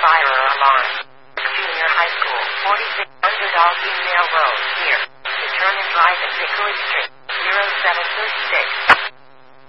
fire alarm. Junior High School, 46 Underdog Email Road, here. To turn and drive at Hickory Street, 0736.